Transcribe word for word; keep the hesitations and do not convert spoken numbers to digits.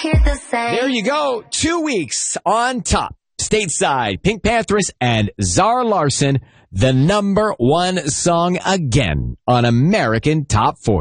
hear the same. There you go. Two weeks on top. Stateside, Pink Panthers and Zara Larsson, the number one song again on American Top forty.